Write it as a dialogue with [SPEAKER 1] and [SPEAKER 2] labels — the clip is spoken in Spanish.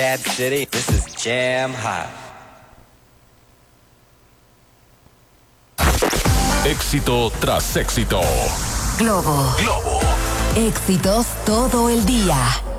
[SPEAKER 1] Bad City, this is Jam Hot.
[SPEAKER 2] Éxito tras éxito.
[SPEAKER 3] Globo.
[SPEAKER 2] Globo.
[SPEAKER 3] Éxitos todo el día.